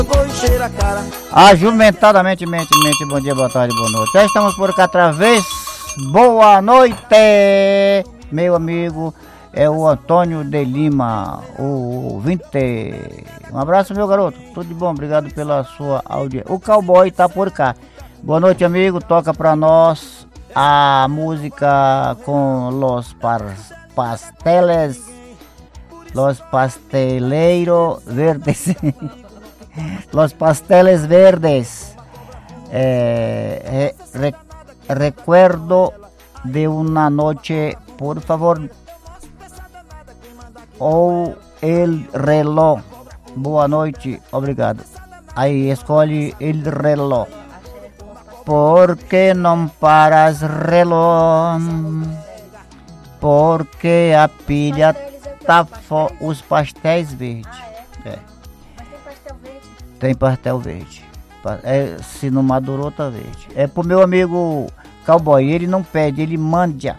Ajumentadamente, bom dia, boa tarde, boa noite. Já estamos por cá outra vez. Boa noite, meu amigo. É o Antônio de Lima, o ouvinte. Um abraço, meu garoto. Tudo de bom, obrigado pela sua audiência. O cowboy tá por cá. Boa noite, amigo. Toca pra nós a música com Los Pasteleiros Verdes. Los Pasteles Verdes. Recuerdo de una noche, por favor. Ou El Reloj. Boa noite, obrigado. Aí escolhe El Reloj. Por que não paras, reloj? Porque a pilha tá os pastéis verdes. É. Tem pastel verde. Se não madurou, tá verde. É pro meu amigo cowboy. Ele não pede, ele manda.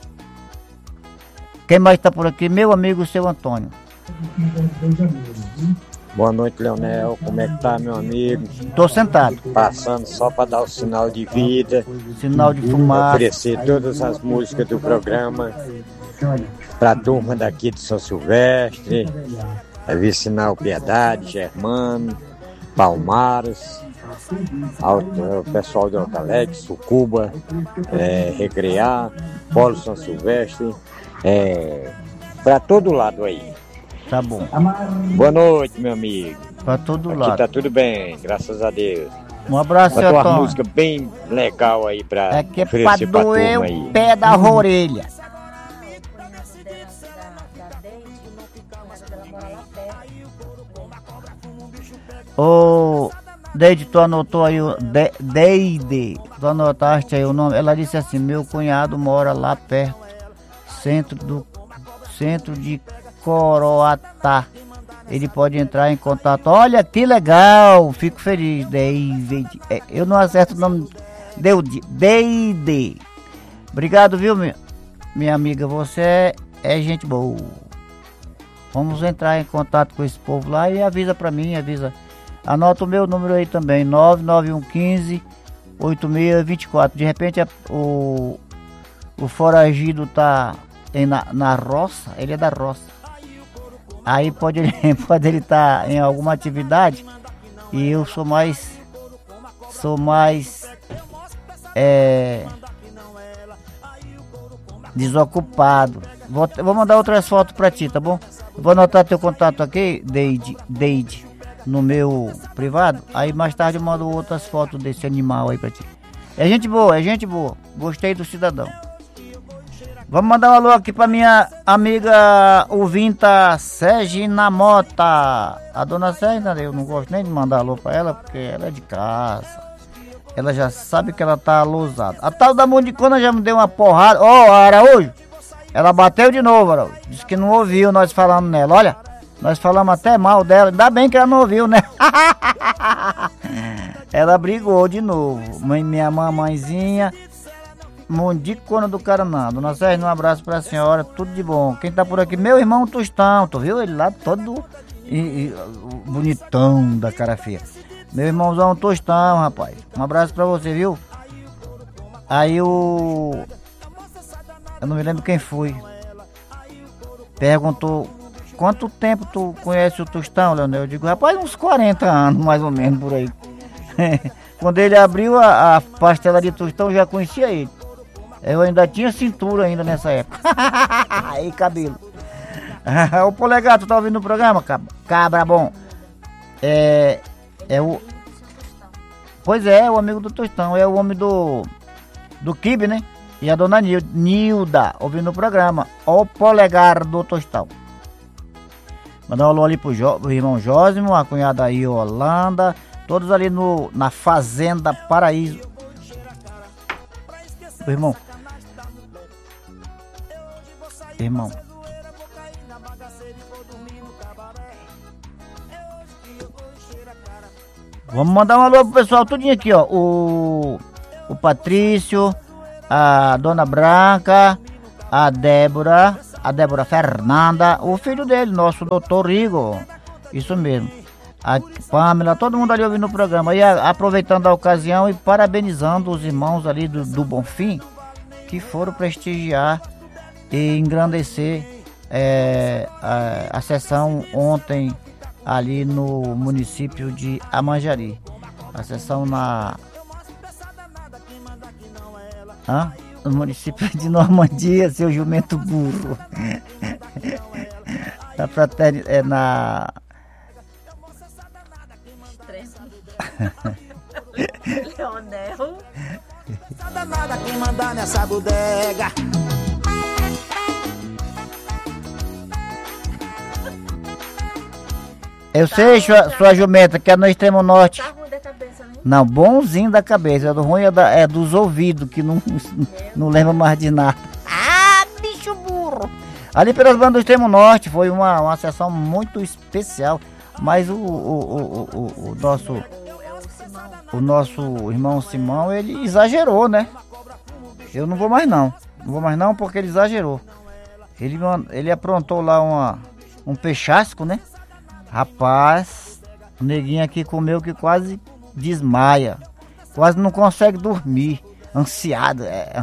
Quem mais tá por aqui? Meu amigo, seu Antônio. Boa noite, Leonel. Como é que tá, meu amigo? Tô sentado. Passando só para dar o sinal de vida. Sinal de fumaça. Oferecer todas as músicas do programa pra turma daqui de São Silvestre. Vicinal Piedade, Germano, Palmares, o pessoal de Alto Alegre, Sucuba, Recrear, Polo São Silvestre. Pra todo lado aí. Tá bom. Boa noite, meu amigo. Pra todo aqui lado. Tá tudo bem, graças a Deus. Um abraço, Antônio. Antônio. Uma música bem legal aí pra que é oferecer pra pra doer turma o aí. pé da orelha. Ô, Deide, tu anotou aí o... Deide, tu anotaste aí o nome? Ela disse assim, meu cunhado mora lá perto, centro de Coroatá. Ele pode entrar em contato. Olha que legal, fico feliz. Deide, eu não acerto o nome. Deide. Obrigado, viu, minha amiga, você é gente boa. Vamos entrar em contato com esse povo lá e avisa pra mim, avisa. Anota o meu número aí também, 99115-8624. De repente o foragido tá na roça, ele é da roça. Aí pode ele estar em alguma atividade e eu sou mais desocupado. Vou mandar outras fotos pra ti, tá bom? Vou anotar teu contato aqui, Deide, no meu privado. Aí mais tarde eu mando outras fotos desse animal aí pra ti. É gente boa. Gostei do cidadão. Vamos mandar um alô aqui pra minha amiga ouvinta Segina Mota. A dona Segina, eu não gosto nem de mandar alô pra ela, porque ela é de casa. Ela já sabe que ela tá alosada. A tal da Mundicona já me deu uma porrada. Araújo, ela bateu de novo, Araújo. Disse que não ouviu nós falando nela. Olha, nós falamos até mal dela. Ainda bem que ela não ouviu, né? Ela brigou de novo. Minha mamãezinha, Mundicona do Caranã. Dona Sérgio, um abraço pra senhora. Tudo de bom. Quem tá por aqui? Meu irmão Tostão. Tu viu ele lá todo bonitão da cara feia. Meu irmãozão Tostão, rapaz. Um abraço pra você, viu? Aí eu não me lembro quem foi. Perguntou, quanto tempo tu conhece o Tostão, Leonel? Eu digo, rapaz, uns 40 anos, mais ou menos, por aí. Quando ele abriu a pastelaria Tostão, eu já conhecia ele. Eu ainda tinha cintura ainda nessa época. Aí, cabelo. O Polegar, tu tá ouvindo o programa? Cabra bom. Pois é, o amigo do Tostão, é o homem do Kibe, né? E a dona Nilda, ouvindo o programa. O Polegar do Tostão. Mandar um alô ali pro irmão Jósimo, a cunhada aí, Holanda, todos ali na Fazenda Paraíso. Irmão. Vamos mandar um alô pro pessoal tudinho aqui, ó. O Patrício, a Dona Branca, a Débora Fernanda, o filho dele, nosso doutor Igor. Isso mesmo. a Pamela, todo mundo ali ouvindo o programa. E aproveitando a ocasião e parabenizando os irmãos ali do Bonfim, que foram prestigiar e engrandecer a sessão ontem ali no município de Amanjari. A sessão no município de Normandia, seu jumento burro. Na fraternidade, na... Leonel. Danada quem mandar nessa bodega. Eu sei, sua jumenta, que é no extremo norte. Tá ruim da cabeça, né? Não, bonzinho da cabeça. O ruim é dos ouvidos, que não lembra mais de nada. Ah, bicho burro! Ali pelas bandas do extremo norte foi uma sessão muito especial. Mas o nosso irmão Simão, ele exagerou, né? Eu não vou mais não. Não vou mais não porque ele exagerou. Ele aprontou lá um peixasco, né? Rapaz, o neguinho aqui comeu que quase desmaia. Quase não consegue dormir. Ansiado.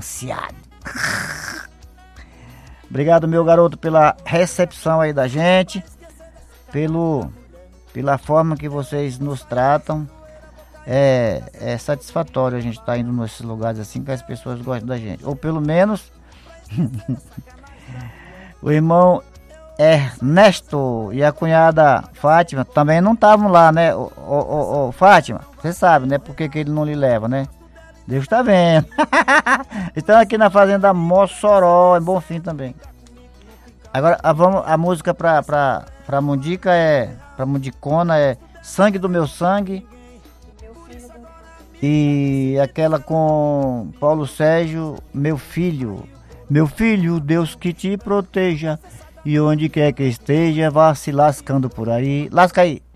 Obrigado, meu garoto, pela recepção aí da gente. Pela forma que vocês nos tratam. É satisfatório a gente estar indo nesses lugares assim que as pessoas gostam da gente. Ou pelo menos o irmão Ernesto e a cunhada Fátima também não estavam lá, né? Fátima, você sabe, né? Por que ele não lhe leva, né? Deus está vendo. Estão aqui na fazenda Mossoró, em Bonfim também. Agora a música pra Mundica pra Mundicona é Sangue do Meu Sangue. E aquela com Paulo Sérgio, meu filho, Deus que te proteja. E onde quer que esteja, vá se lascando por aí. Lasca aí.